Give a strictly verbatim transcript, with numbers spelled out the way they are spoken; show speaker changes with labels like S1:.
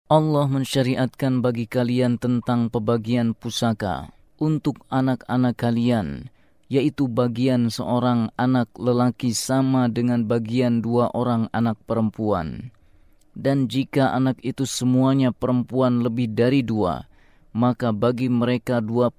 S1: Allah mensyariatkan bagi kalian tentang pembagian pusaka untuk anak-anak kalian, yaitu bagian seorang anak lelaki sama dengan bagian dua orang anak perempuan. Dan jika anak itu semuanya perempuan lebih dari dua, maka bagi mereka dua